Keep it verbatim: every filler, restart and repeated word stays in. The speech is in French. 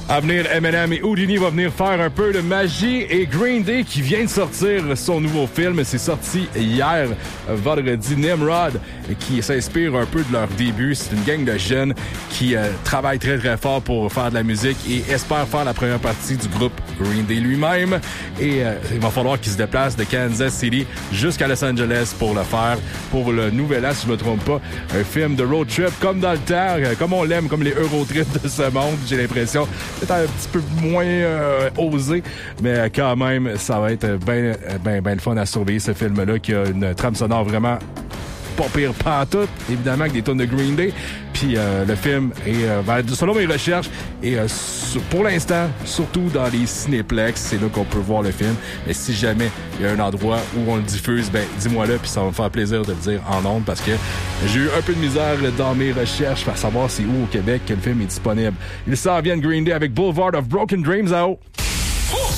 À venir, Eminem et Houdini vont venir faire un peu de magie. Et Green Day qui vient de sortir son nouveau film. C'est sorti hier, vendredi. Nimrod, qui s'inspire un peu de leur début. C'est une gang de jeunes qui euh, travaillent très très fort pour faire de la musique et espèrent faire la première partie du groupe Green Day lui-même. Et euh, il va falloir qu'ils se déplacent de Kansas City jusqu'à Los Angeles pour le faire. Pour le Nouvel An, si je me trompe pas. Un film de road trip comme dans le temps, comme on l'aime, comme les Eurotrips de ce monde. J'ai l'impression peut-être un petit peu moins euh, osé, mais quand même, ça va être bien ben, ben le fun à surveiller ce film-là qui a une trame sonore vraiment pas pire pantoute, évidemment, avec des tonnes de Green Day. Puis euh, le film est, euh, ben, selon mes recherches, et euh, pour l'instant, surtout dans les cinéplex, c'est là qu'on peut voir le film. Mais si jamais il y a un endroit où on le diffuse, ben dis-moi là, puis ça va me faire plaisir de le dire en ondes, parce que j'ai eu un peu de misère dans mes recherches pour savoir c'est où au Québec que le film est disponible. Il s'en vient de Green Day avec Boulevard of Broken Dreams à haut.